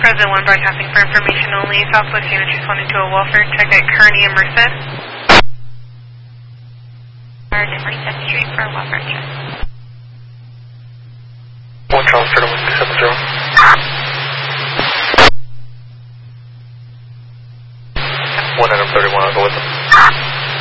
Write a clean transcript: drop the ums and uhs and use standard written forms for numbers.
President 1 broadcasting for information only. Southwest unit responding to a welfare check at Kearney and Merced. Merced Street for a welfare check. 1 Charles 3170. 1 Adam 31, I'll go with them.